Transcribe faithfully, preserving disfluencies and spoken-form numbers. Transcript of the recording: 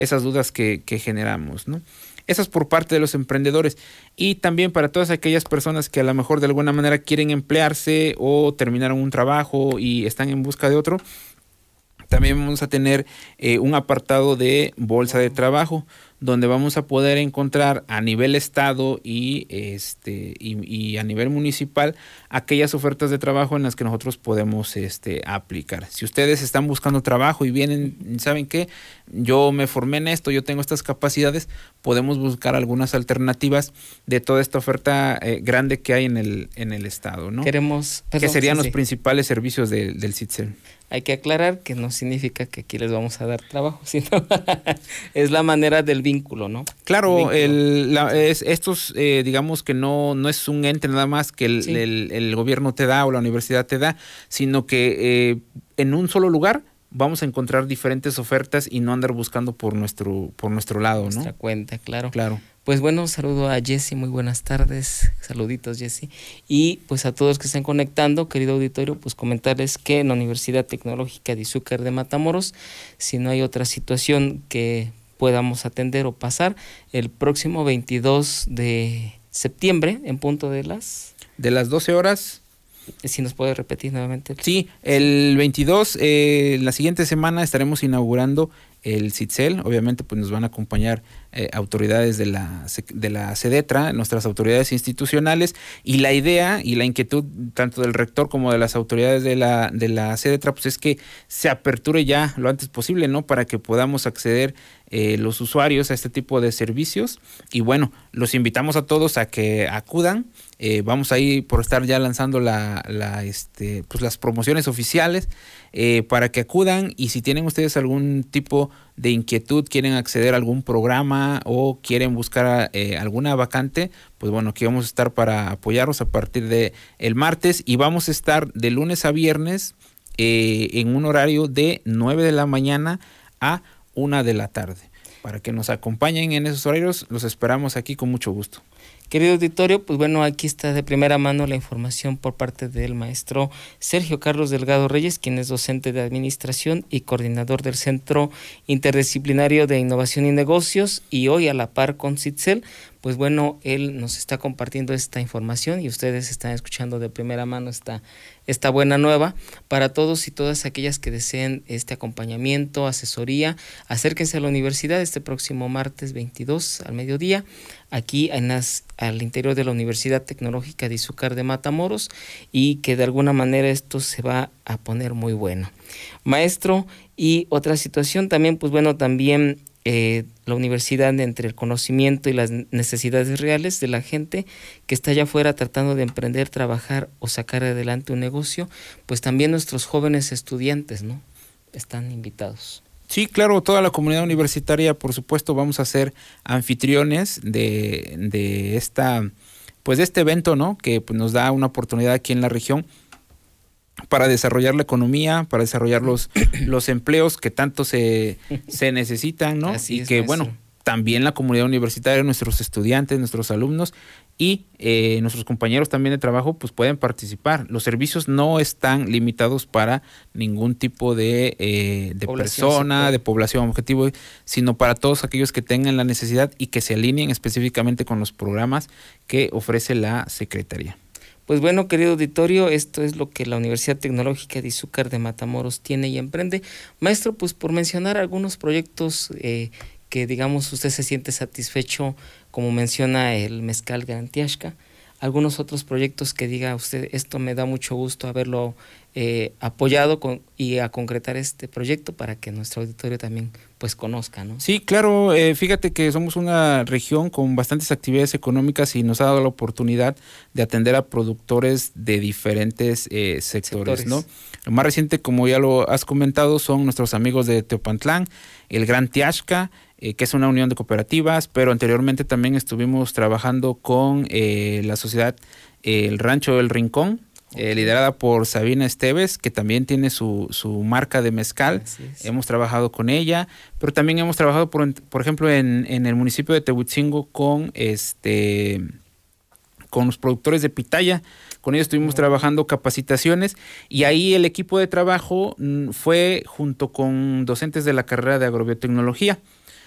esas dudas que, que generamos, ¿no? Eso es por parte de los emprendedores. Y también para todas aquellas personas que a lo mejor de alguna manera quieren emplearse o terminaron un trabajo y están en busca de otro, también vamos a tener eh, un apartado de bolsa de trabajo, donde vamos a poder encontrar a nivel estado y este y, y a nivel municipal aquellas ofertas de trabajo en las que nosotros podemos este aplicar. Si ustedes están buscando trabajo y vienen, ¿saben qué? Yo me formé en esto, yo tengo estas capacidades, podemos buscar algunas alternativas de toda esta oferta eh, grande que hay en el en el estado, ¿no? Queremos, perdón, que serían sí, los sí. principales servicios de, del SITCEL. Hay que aclarar que no significa que aquí les vamos a dar trabajo, sino es la manera del vínculo, ¿no? Claro, el, la, es, estos, eh, digamos que no, no es un ente nada más que el, sí. el, el gobierno te da o la universidad te da, sino que eh, en un solo lugar vamos a encontrar diferentes ofertas y no andar buscando por nuestro, por nuestro lado, Nuestra ¿no? Nuestra cuenta, claro. Claro. Pues bueno, saludo a Jessy, muy buenas tardes, saluditos Jessy, y pues a todos que están conectando, querido auditorio, pues comentarles que en la Universidad Tecnológica de Izúcar de Matamoros, si no hay otra situación que podamos atender o pasar, el próximo veintidós de septiembre, en punto de las... De las doce horas... Si nos puede repetir nuevamente. Sí, el veintidós, eh, la siguiente semana estaremos inaugurando el SITCEL. Obviamente pues nos van a acompañar eh, autoridades de la, de la CEDETRA, nuestras autoridades institucionales, y la idea y la inquietud tanto del rector como de las autoridades de la, de la CEDETRA pues es que se aperture ya lo antes posible, ¿no? Para que podamos acceder eh, los usuarios a este tipo de servicios. Y bueno, los invitamos a todos a que acudan. Eh, vamos ahí por estar ya lanzando la, la, este, pues las promociones oficiales eh, para que acudan, y si tienen ustedes algún tipo de inquietud, quieren acceder a algún programa o quieren buscar eh, alguna vacante, pues bueno, aquí vamos a estar para apoyarlos a partir de el martes, y vamos a estar de lunes a viernes eh, en un horario de nueve de la mañana a una de la tarde. Para que nos acompañen en esos horarios, los esperamos aquí con mucho gusto. Querido auditorio, pues bueno, aquí está de primera mano la información por parte del maestro Sergio Carlos Delgado Reyes, quien es docente de Administración y coordinador del Centro Interdisciplinario de Innovación y Negocios, y hoy a la par con SITCEL, pues bueno, él nos está compartiendo esta información y ustedes están escuchando de primera mano esta, esta buena nueva para todos y todas aquellas que deseen este acompañamiento, asesoría. Acérquense a la universidad este próximo martes veintidós al mediodía, aquí en las, al interior de la Universidad Tecnológica de Izúcar de Matamoros, y que de alguna manera esto se va a poner muy bueno. Maestro, y otra situación también, pues bueno, también eh, la universidad, entre el conocimiento y las necesidades reales de la gente que está allá afuera tratando de emprender, trabajar o sacar adelante un negocio, pues también nuestros jóvenes estudiantes, ¿no? Están invitados. Sí, claro, toda la comunidad universitaria, por supuesto, vamos a ser anfitriones de, de esta, pues de este evento, ¿no? Que pues, nos da una oportunidad aquí en la región para desarrollar la economía, para desarrollar los, los empleos que tanto se, se necesitan, ¿no? Así y es, que, maestro. bueno, también la comunidad universitaria, nuestros estudiantes, nuestros alumnos y eh, nuestros compañeros también de trabajo, pues pueden participar. Los servicios no están limitados para ningún tipo de, eh, de persona, sector. de población objetivo, sino para todos aquellos que tengan la necesidad y que se alineen específicamente con los programas que ofrece la Secretaría. Pues bueno, querido auditorio, esto es lo que la Universidad Tecnológica de Izúcar de Matamoros tiene y emprende. Maestro, pues por mencionar algunos proyectos eh, que digamos usted se siente satisfecho, como menciona el Mezcal Gran Tiashka, algunos otros proyectos que diga usted, esto me da mucho gusto haberlo eh, apoyado con, y a concretar este proyecto para que nuestro auditorio también pues conozca, ¿no? Sí, claro, eh, fíjate que somos una región con bastantes actividades económicas y nos ha dado la oportunidad de atender a productores de diferentes eh, sectores, sectores, ¿no? Lo más reciente, como ya lo has comentado, son nuestros amigos de Teopantlán, el Gran Tiashka, eh, que es una unión de cooperativas, pero anteriormente también estuvimos trabajando con eh, la sociedad eh, El Rancho del Rincón, Eh, liderada por Sabina Esteves, que también tiene su, su marca de mezcal. Hemos trabajado con ella, pero también hemos trabajado, por, por ejemplo, en, en el municipio de Tehuitzingo con, este, con los productores de pitaya. Con ellos estuvimos uh-huh. trabajando capacitaciones, y ahí el equipo de trabajo fue junto con docentes de la carrera de agrobiotecnología.